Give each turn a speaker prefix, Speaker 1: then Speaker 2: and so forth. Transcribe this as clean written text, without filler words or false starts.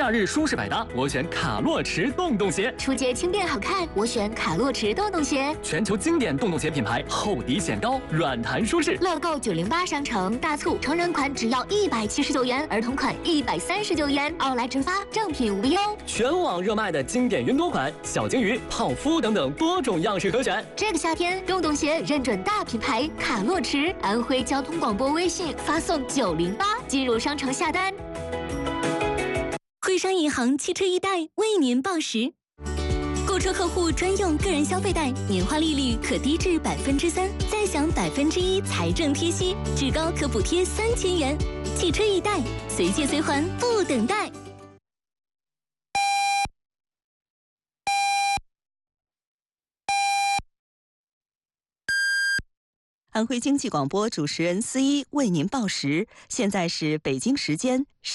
Speaker 1: 夏日舒适百搭，我选卡洛驰洞洞鞋。
Speaker 2: 出街轻便好看，我选卡洛驰洞洞鞋。
Speaker 1: 全球经典洞洞鞋品牌，厚底显高，软弹舒适。
Speaker 2: 乐购908商城大促，成人款只要179元，儿童款139元，奥莱直发，正品无忧。
Speaker 1: 全网热卖的经典云朵款、小金鱼、泡芙等等多种样式可选。
Speaker 2: 这个夏天，洞洞鞋认准大品牌卡洛驰，安徽交通广播微信发送908进入商城下单。
Speaker 3: 汇商银行汽车一贷为您报时，购车客户专用个人消费贷，年化利率可低至3%，再享1%财政贴息，至高可补贴3000元。汽车一贷，随借随还，不等待。
Speaker 4: 安徽经济广播主持人思一为您报时，现在是北京时间